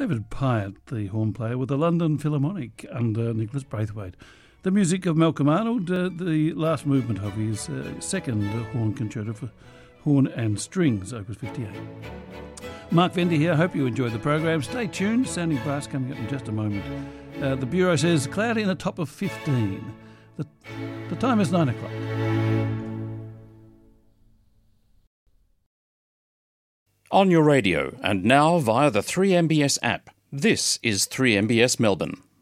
David Pyatt, the horn player with the London Philharmonic under Nicholas Braithwaite. The music of Malcolm Arnold, the last movement of his second horn concerto for horn and strings, Opus 58. Mark Vender here. Hope you enjoyed the program. Stay tuned. Sounding Brass coming up in just a moment. The Bureau says cloudy in the top of 15. The time is 9 o'clock. On your radio and now via the 3MBS app. This is 3MBS Melbourne.